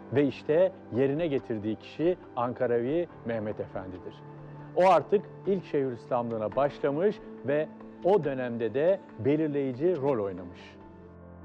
Ve işte yerine getirdiği kişi Ankaravi Mehmet Efendi'dir. O artık ilk Şeyhülislamlığına başlamış ve o dönemde de belirleyici rol oynamış.